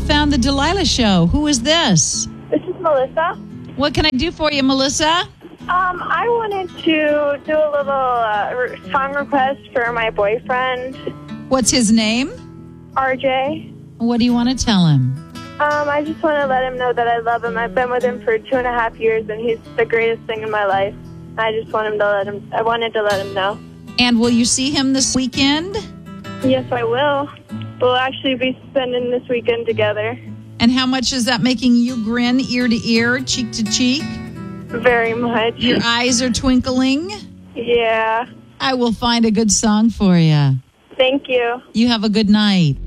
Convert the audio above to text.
found the Delilah Show. Who is this? This is Melissa. What can I do for you, Melissa? I wanted to do a little song request for my boyfriend, What's his name? RJ. What do you want to tell him? I just want to let him know that I love him. I've been with him for 2.5 years, and he's the greatest thing in my life. I just wanted to let him know. And will you see him this weekend? Yes, I will. We'll actually be spending this weekend together. And how much is that making you grin ear to ear, cheek to cheek? Very much. Your eyes are twinkling? Yeah. I will find a good song for you. Thank you. You have a good night.